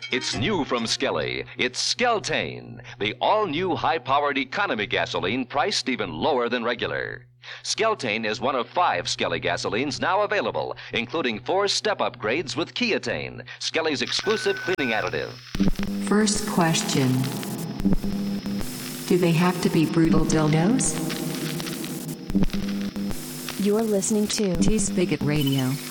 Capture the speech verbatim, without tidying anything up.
It's new from Skelly. It's Skeltane, the all-new high-powered economy gasoline priced even lower than regular. Skeltane is one of five Skelly gasolines now available, including four step upgrades with Keatane, Skelly's exclusive cleaning additive. First question. Do they have to be brutal dildos? You're listening to T-Spigot Radio.